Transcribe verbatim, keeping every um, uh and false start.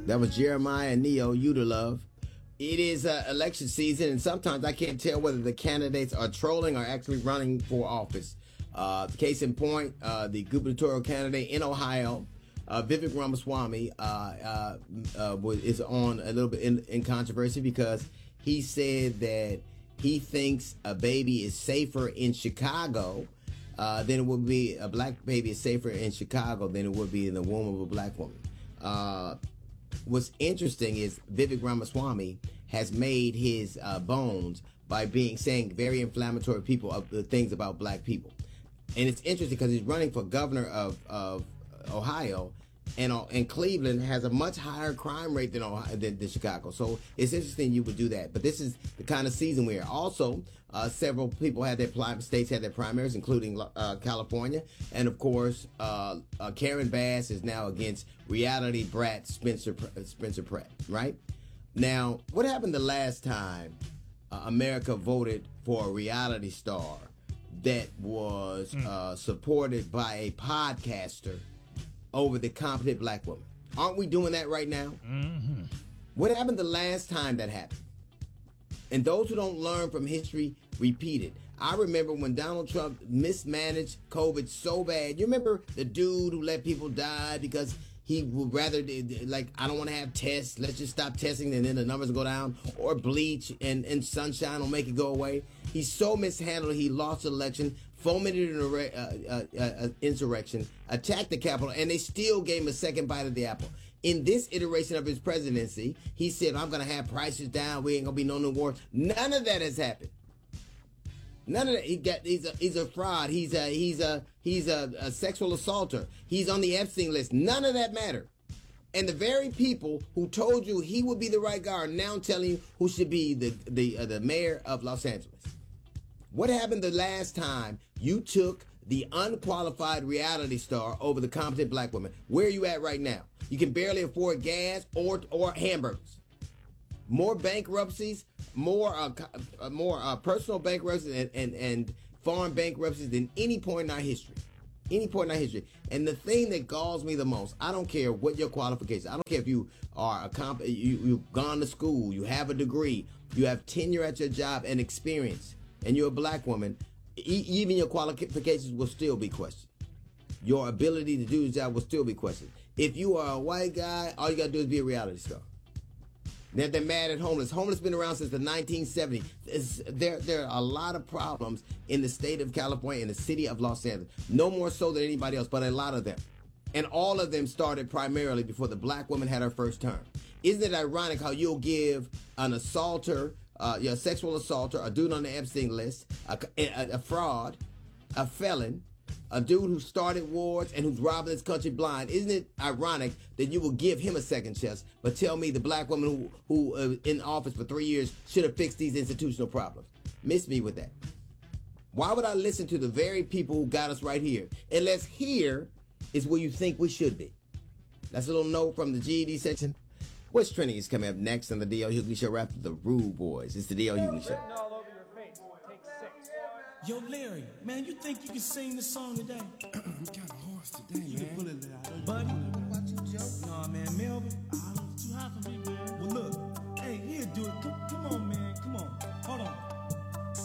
That was Jeremiah and Neo, You to Love. It is uh, election season, and sometimes I can't tell whether the candidates are trolling or actually running for office. Uh, case in point, uh, the gubernatorial candidate in Ohio, uh, Vivek Ramaswamy, uh, uh, uh, is on a little bit in, in controversy because he said that he thinks a baby is safer in Chicago uh, than it would be, a black baby is safer in Chicago than it would be in the womb of a black woman. Uh, What's interesting is Vivek Ramaswamy has made his uh, bones by being saying very inflammatory people of uh, things about black people, and it's interesting because he's running for governor of of Ohio, and uh, and Cleveland has a much higher crime rate than Ohio, than, than Chicago. So it's interesting you would do that. But this is the kind of season we're. Also, uh, several people had their pri- states had their primaries, including uh, California, and of course, uh, uh, Karen Bass is now against reality brat Spencer Spencer Pratt. Right now, what happened the last time uh, America voted for a reality star that was mm. uh, supported by a podcaster over the competent black woman? Aren't we doing that right now? Mm-hmm. What happened the last time that happened? And those who don't learn from history repeat it. I remember when Donald Trump mismanaged COVID so bad. You remember the dude who let people die because he would rather, like, I don't want to have tests. Let's just stop testing and then the numbers go down. Or bleach and, and sunshine will make it go away. He so mishandled, he lost the election, fomented an uh, uh, uh, insurrection, attacked the Capitol, and they still gave him a second bite of the apple. In this iteration of his presidency, he said, I'm going to have prices down. We ain't going to be no new war. None of that has happened. None of that. He got, he's a, he's a fraud. He's a, he's a, he's a, a sexual assaulter. He's on the Epstein list. None of that mattered. And the very people who told you he would be the right guy are now telling you who should be the, the, uh, the mayor of Los Angeles. What happened the last time you took the unqualified reality star over the competent black woman? Where are you at right now? You can barely afford gas or or hamburgers. More bankruptcies, more uh, uh, more uh, personal bankruptcies and, and, and foreign bankruptcies than any point in our history. Any point in our history. And the thing that galls me the most, I don't care what your qualifications. I don't care if you are a comp, you, you've gone to school, you have a degree, you have tenure at your job and experience, and you're a black woman, e- even your qualifications will still be questioned. Your ability to do the job will still be questioned. If you are a white guy, all you got to do is be a reality star. They're, they're mad at homeless. Homeless been around since the nineteen seventies. It's, there, there are a lot of problems in the state of California, in the city of Los Angeles. No more so than anybody else, but a lot of them. And all of them started primarily before the black woman had her first term. Isn't it ironic how you'll give an assaulter, uh, a sexual assaulter, a dude on the Epstein list, a, a, a fraud, a felon, a dude who started wars and who's robbing this country blind? Isn't it ironic that you will give him a second chance, but tell me the black woman who, who uh, in office for three years should have fixed these institutional problems? Miss me with that. Why would I listen to the very people who got us right here? Unless here is where you think we should be. That's a little note from the G E D section. What's trending is coming up next on the D L Hughley Show after the Rude Boys. It's the D L Hughley Show. All over your face. Take six. Yo, Larry, man, you think you can sing the song today? I'm kind of hoarse today, You man. can pull it out. Buddy? Watch you joke. Nah, man, Melvin. Ah, it's too high for me, man. Well, look. Hey, here, do it. Come, come on, man.